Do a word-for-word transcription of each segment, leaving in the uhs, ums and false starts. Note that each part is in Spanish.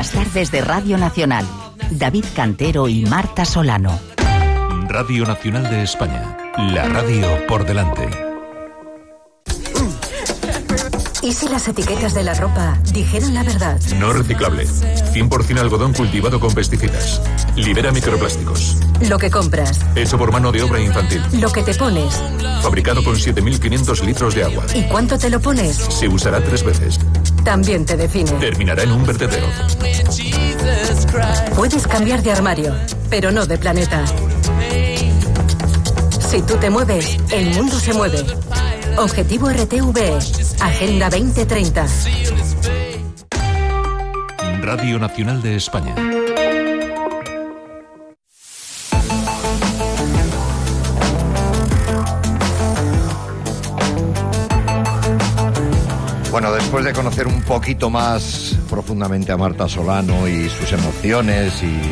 Las tardes de Radio Nacional. David Cantero y Marta Solano. Radio Nacional de España. La radio por delante. ¿Y si las etiquetas de la ropa dijeran la verdad? No reciclable. cien por ciento algodón cultivado con pesticidas. Libera microplásticos. Lo que compras. Hecho por mano de obra infantil. Lo que te pones. Fabricado con siete mil quinientos litros de agua. ¿Y cuánto te lo pones? Se usará tres veces. También te define. Terminará en un vertedero. Puedes cambiar de armario, pero no de planeta. Si tú te mueves, el mundo se mueve. Objetivo R T V, Agenda veinte treinta. Radio Nacional de España. Bueno, después de conocer un poquito más profundamente a Marta Solano y sus emociones y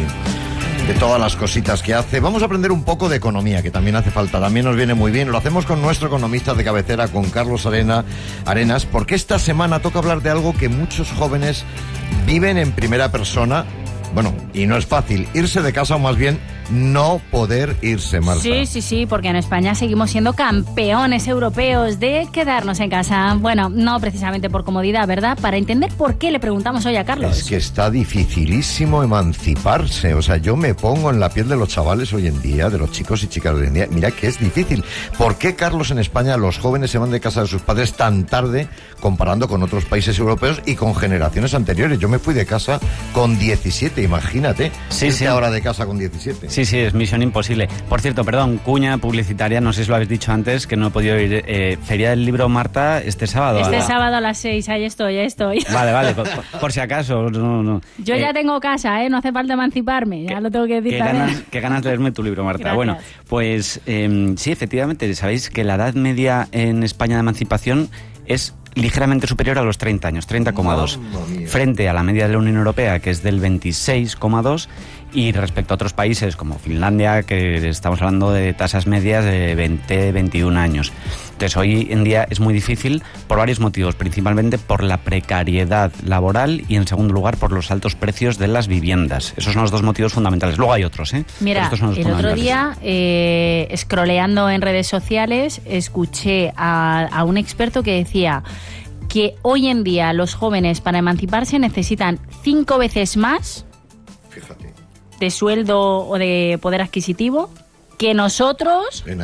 de todas las cositas que hace, vamos a aprender un poco de economía, que también hace falta, también nos viene muy bien. Lo hacemos con nuestro economista de cabecera, con Carlos Arena, Arenas, porque esta semana toca hablar de algo que muchos jóvenes viven en primera persona. Bueno, y no es fácil irse de casa, o más bien no poder irse, Marta. Sí, sí, sí, porque en España seguimos siendo campeones europeos de quedarnos en casa. Bueno, no precisamente por comodidad, ¿verdad? Para entender por qué le preguntamos hoy a Carlos. Es que está dificilísimo emanciparse. O sea, yo me pongo en la piel de los chavales hoy en día, de los chicos y chicas de hoy en día. Mira que es difícil. ¿Por qué, Carlos, en España los jóvenes se van de casa de sus padres tan tarde comparando con otros países europeos y con generaciones anteriores? Yo me fui de casa con diecisiete, imagínate. Sí, sí. Ahora de casa con diecisiete. Sí, sí, es misión imposible. Por cierto, perdón, cuña publicitaria, no sé si lo habéis dicho antes, que no he podido ir. Eh, Feria del Libro, Marta, este sábado. Este a la... sábado a las seis, ahí estoy, ahí estoy. Vale, vale, por, por si acaso. No, no. Yo eh, ya tengo casa, ¿eh? No hace falta emanciparme, ya lo tengo que decir qué también. Ganas, qué ganas de leerme tu libro, Marta. Gracias. Bueno, pues eh, sí, efectivamente, sabéis que la edad media en España de emancipación es ligeramente superior a los treinta años, treinta coma dos, frente a la media de la Unión Europea, que es del veintiséis coma dos, y respecto a otros países como Finlandia, que estamos hablando de tasas medias de veinte, veintiún años. Entonces, hoy en día es muy difícil por varios motivos, principalmente por la precariedad laboral y, en segundo lugar, por los altos precios de las viviendas. Esos son los dos motivos fundamentales. Luego hay otros, ¿eh? Mira, el otro día, eh, scrolleando en redes sociales, escuché a, a un experto que decía que hoy en día los jóvenes, para emanciparse, necesitan cinco veces más, fíjate, de sueldo o de poder adquisitivo que nosotros